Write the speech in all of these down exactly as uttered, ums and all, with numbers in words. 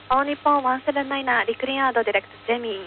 All Nippon one seven nine er, Reclear Direct Jemmy.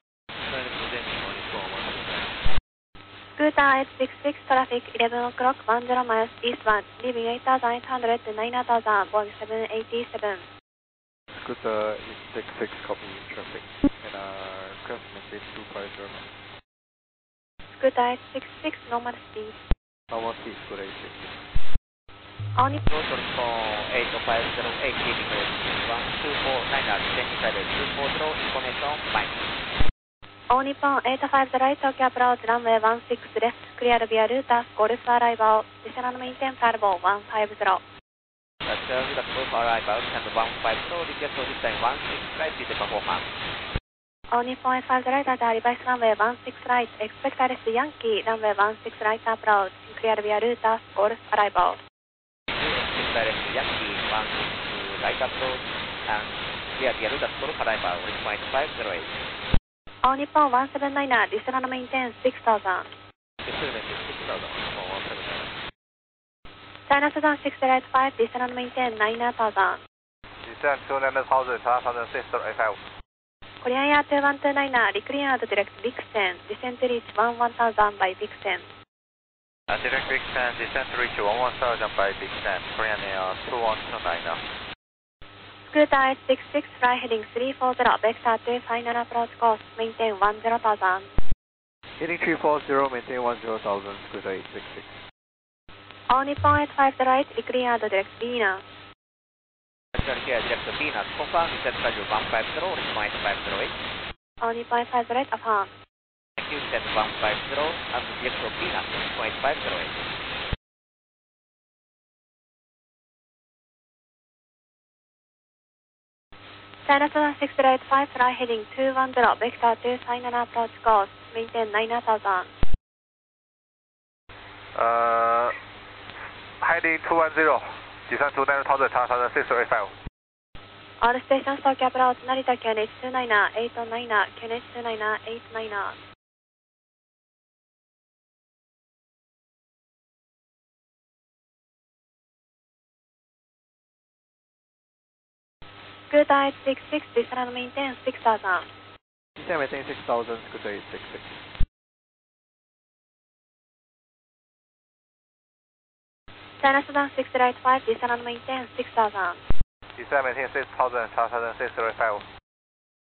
Scooter eight six six, traffic eleven o'clock, ten miles eastward, leaving eight thousand eight hundred to nine thousand, Boeing seven eighty-seven. Scooter eight six six, copy traffic, and uh, request maintain two five zero. Scooter eight six six, normal speed. Normal speed, Scooter eight six six. All Nippon eight five zero eight, leaving one two four nine er, descending flight two four zero, information, bye. All Nippon eight five zero eight, Tokyo approach runway one six left, clear via Ruta, Golf arrival, descend and maintain Falvo one five zero. That's uh, with Golf arrival, and one five zero, request for this time one six, flight with the performance. All Nippon eight five zero eight, at reverse runway one six right, expect arrest Yankee, runway one six right approach, clear via Ruta, Golf arrival. Expect arrest Yankee, one six right approach, and clear via Ruta, Golf arrival, eight five zero eight. All Nippon one seven nine er, descend and maintain six thousand. six thousand, one seven nine. China Southern six zero eight five, descend and maintain nine thousand. Descend two nine thousand, China Southern six zero eight five. Korean Air two one two nine er, Recleared Direct Vixen, descend to reach one one thousand by Vixen. Uh, direct Vixen, descend to reach one one thousand by Vixen, Korean Air two one two nine er. Scooter eight six six, fly heading three four zero, vector to final approach course, maintain one zero thousand. Heading three four zero, maintain one zero thousand, Scooter eight six six. All Nippon eight five zero eight, Recleared Direct Venus. Recleared Direct Venus, confirm, descent value one five zero, eight five zero eight. All Nippon eight five zero eight, affirm. Thank you, descent one five zero, and direct Venus, eight five zero eight. China Southern six zero eight five, fly heading two one zero, vector to final approach course, maintain nine thousand. Uh, heading two one zero, descend to nine thousand, China Southern six zero eight five. All stations, Tokyo approach, Narita K N H two nine er, eight nine er, K N H two nine er, eight nine er. Scooter eight six six, descend and maintain six thousand. Descend maintain six thousand, Scooter eight six six. China Southern six zero eight five, descend and maintain six thousand. Descend maintain six thousand, China Southern six zero eight five.